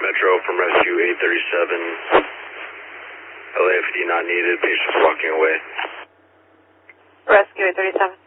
Metro from Rescue 837. LAFD not needed. Patient's walking away. Rescue 837.